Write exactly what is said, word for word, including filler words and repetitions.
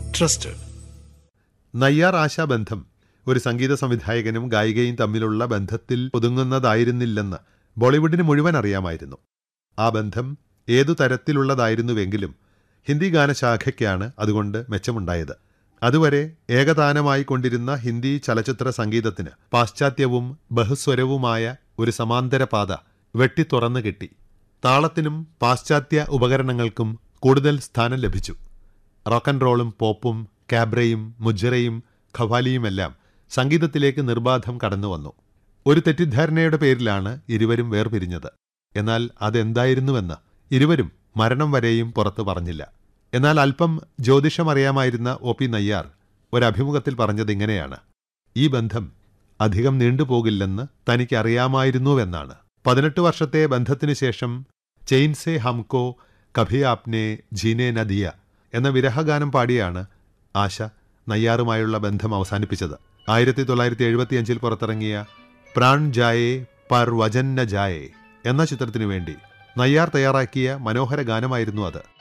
trusted. Nayar ആശാബന്ധം ഒരു സംഗീത സംവിധായകനും ഗായികയും തമ്മിലുള്ള ബന്ധത്തിൽ ഒതുങ്ങുന്നതായിരുന്നില്ലെന്ന് ബോളിവുഡിന് മുഴുവൻ അറിയാമായിരുന്നു. ആ ബന്ധം ഏതു തരത്തിലുള്ളതായിരുന്നുവെങ്കിലും ഹിന്ദി ഗാനശാഖയ്ക്കാണ് അതുകൊണ്ട് മെച്ചമുണ്ടായത്. അതുവരെ ഏകതാനമായി കൊണ്ടിരുന്ന ഹിന്ദി ചലച്ചിത്ര സംഗീതത്തിന് പാശ്ചാത്യവും ബഹുസ്വരവുമായ ഒരു സമാന്തര പാത വെട്ടിത്തുറന്നു കിട്ടി. താളത്തിനും പാശ്ചാത്യ ഉപകരണങ്ങൾക്കും കൂടുതൽ സ്ഥാനം ലഭിച്ചു. റോക്ക് ആൻഡ് റോളും പോപ്പും കാബ്രയും മുജ്ജറയും ഖവാലിയുമെല്ലാം സംഗീതത്തിലേക്ക് നിർബാധം കടന്നുവന്നു. ഒരു തെറ്റിദ്ധാരണയുടെ പേരിലാണ് ഇരുവരും വേർപിരിഞ്ഞത്. എന്നാൽ അതെന്തായിരുന്നുവെന്ന് ഇരുവരും മരണം വരെയും പുറത്തു പറഞ്ഞില്ല. എന്നാൽ അല്പം ജ്യോതിഷമറിയാമായിരുന്ന ഒ പി നയ്യാർ ഒരഭിമുഖത്തിൽ പറഞ്ഞതിങ്ങനെയാണ്: ഈ ബന്ധം അധികം നീണ്ടുപോകില്ലെന്ന് തനിക്കറിയാമായിരുന്നുവെന്നാണ്. പതിനെട്ട് വർഷത്തെ ബന്ധത്തിനു ശേഷം ചെയിൻ സേ ഹംകോ കഭി ആപ്നെ ജീനെ ന ദിയ എന്ന വിരഹഗാനം പാടിയാണ് ആശ നയ്യാറുമായുള്ള ബന്ധം അവസാനിപ്പിച്ചത്. ആയിരത്തി തൊള്ളായിരത്തി എഴുപത്തിയഞ്ചിൽ പുറത്തിറങ്ങിയ പ്രാൺ ജായേ പർ വചൻ ന ജായേ എന്ന ചിത്രത്തിനു വേണ്ടി നയ്യാർ തയ്യാറാക്കിയ മനോഹര ഗാനമായിരുന്നു അത്.